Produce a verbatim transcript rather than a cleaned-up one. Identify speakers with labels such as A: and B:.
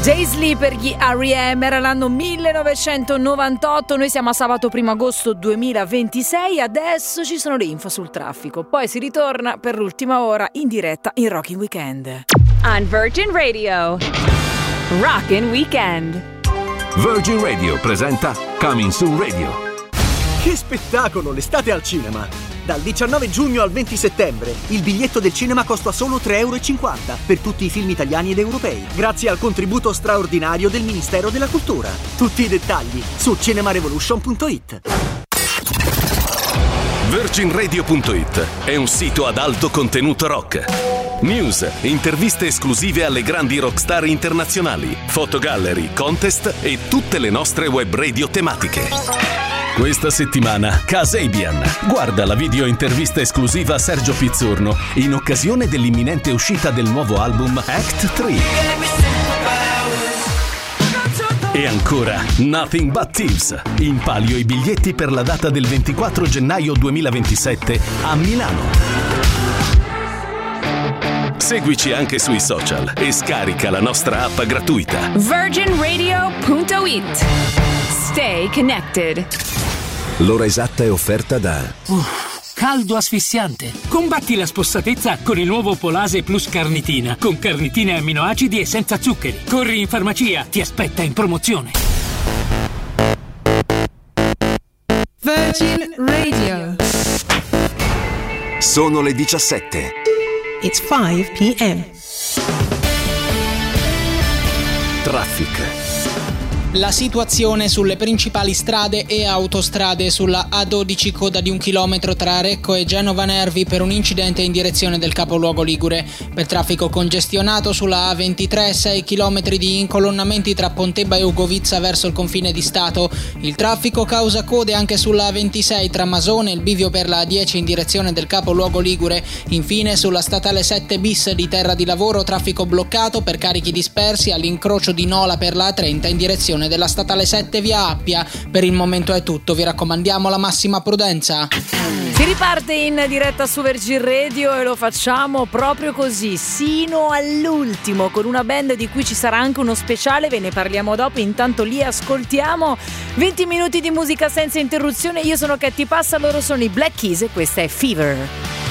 A: Daisley per gli R E M, era l'anno millenovecentonovantotto, noi siamo a sabato primo agosto duemilaventisei, adesso ci sono le info sul traffico, poi si ritorna per l'ultima ora in diretta in Rockin' Weekend.
B: On Virgin Radio, Rockin' Weekend.
C: Virgin Radio presenta Coming Soon Radio.
D: Che spettacolo, l'estate al cinema! Dal diciannove giugno al venti settembre il biglietto del cinema costa solo tre e cinquanta euro per tutti i film italiani ed europei, grazie al contributo straordinario del Ministero della Cultura. Tutti i dettagli su cinemarevolution punto it.
C: Virgin Radio punto it è un sito ad alto contenuto rock. News, interviste esclusive alle grandi rockstar internazionali, fotogallery, contest e tutte le nostre web radio tematiche. Questa settimana Kasabian. Guarda la video intervista esclusiva a Sergio Pizzorno in occasione dell'imminente uscita del nuovo album Act tre. E ancora Nothing But Thieves. In palio i biglietti per la data del ventiquattro gennaio duemilaventisette a Milano. Seguici anche sui social e scarica la nostra app gratuita.
B: Virgin Radio punto it. Stay connected.
E: L'ora esatta è offerta da
F: Uff, caldo asfissiante. Combatti la spossatezza con il nuovo Polase Plus Carnitina, con carnitine e amminoacidi e senza zuccheri. Corri in farmacia, ti aspetta in promozione.
G: Virgin Radio.
E: Sono le diciassette.
G: It's five p m.
E: Traffic.
H: La situazione sulle principali strade e autostrade: sulla A dodici coda di un chilometro tra Recco e Genova Nervi per un incidente in direzione del capoluogo ligure. Per traffico congestionato sulla A ventitré, sei chilometri di incolonnamenti tra Pontebba e Ugovizza verso il confine di Stato. Il traffico causa code anche sulla A ventisei tra Masone e il bivio per la A dieci in direzione del capoluogo ligure. Infine sulla statale sette bis di Terra di Lavoro, traffico bloccato per carichi dispersi all'incrocio di Nola per la A trenta in direzione della statale sette via Appia. Per il momento è tutto, vi raccomandiamo la massima prudenza.
A: Si riparte in diretta su Virgin Radio e lo facciamo proprio così, sino all'ultimo, con una band di cui ci sarà anche uno speciale, ve ne parliamo dopo. Intanto li ascoltiamo, venti minuti di musica senza interruzione. Io sono Katy Passa, loro sono i Black Keys e questa è Fever.